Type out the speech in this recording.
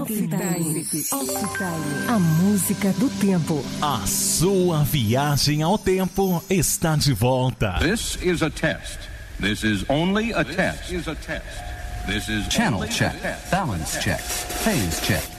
Off-Time. A música do tempo. A sua viagem ao tempo está de volta. This is a test. This is only a test. This is channel check, balance check, phase check.